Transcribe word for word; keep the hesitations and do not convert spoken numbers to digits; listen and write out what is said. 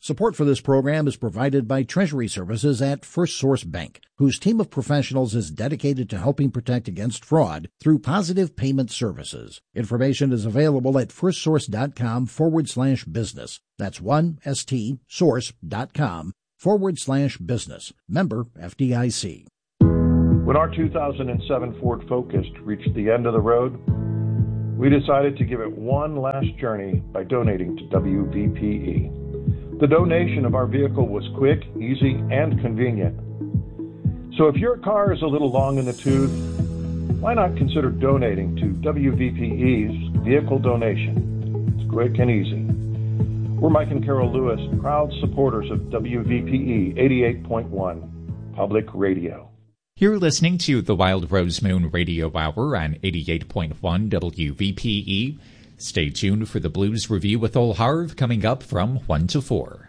Support for this program is provided by Treasury Services at First Source Bank, whose team of professionals is dedicated to helping protect against fraud through positive payment services. Information is available at firstsource.com forward slash business. That's one st source.com forward slash business. Member F D I C. When our two thousand seven Ford Focus reached the end of the road, we decided to give it one last journey by donating to W V P E. The donation of our vehicle was quick, easy, and convenient. So if your car is a little long in the tooth, why not consider donating to W V P E's vehicle donation? It's quick and easy. We're Mike and Carol Lewis, proud supporters of W V P E eighty-eight point one Public Radio. You're listening to the Wild Rose Moon Radio Hour on eighty-eight point one W V P E. Stay tuned for the Blues Review with Ol Harv coming up from one to four.